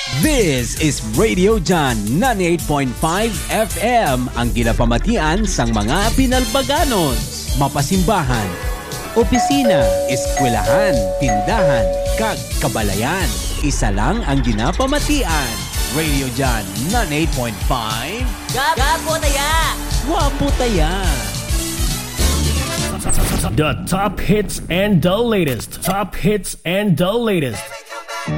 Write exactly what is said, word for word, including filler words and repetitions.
This is Radio John ninety-eight point five F M, ang ginapamatian sang mga Pinalbaganon. Mapasimbahan, opisina, eskwelahan, tindahan, kag kabalayan. Isa lang ang ginapamatian. Radio John ninety-eight point five. Gapo taya! Wapo taya! The top hits and the latest. Top hits and the latest.